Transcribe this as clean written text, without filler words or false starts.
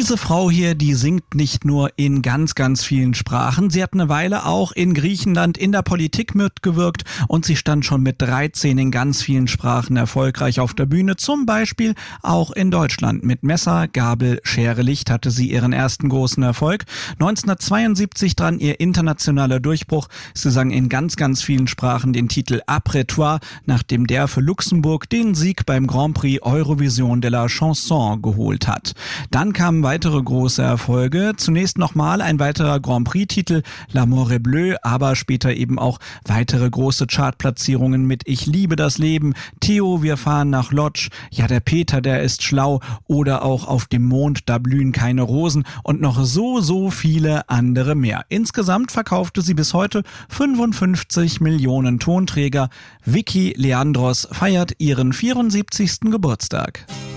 Diese Frau hier, die singt nicht nur in ganz, ganz vielen Sprachen. Sie hat eine Weile auch in Griechenland in der Politik mitgewirkt und sie stand schon mit 13 in ganz vielen Sprachen erfolgreich auf der Bühne. Zum Beispiel auch in Deutschland. Mit Messer, Gabel, Schere, Licht hatte sie ihren ersten großen Erfolg. 1972 dran ihr internationaler Durchbruch. Sie sang in ganz, ganz vielen Sprachen den Titel Après toi, nachdem der für Luxemburg den Sieg beim Grand Prix Eurovision de la Chanson geholt hat. Dann kamen weitere große Erfolge. Zunächst nochmal ein weiterer Grand Prix-Titel, L'amour est bleu, aber später eben auch weitere große Chartplatzierungen mit Ich liebe das Leben, Theo, wir fahren nach Lodz, ja der Peter, der ist schlau oder auch Auf dem Mond, da blühen keine Rosen und noch so viele andere mehr. Insgesamt verkaufte sie bis heute 55 Millionen Tonträger. Vicky Leandros feiert ihren 74. Geburtstag.